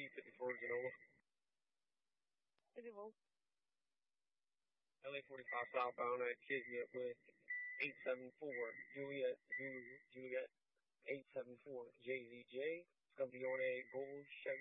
54 Genoa. Edible. LA 45 southbound at Kismet with 874 Juliet 874 JZJ. It's going to be on a gold Chevy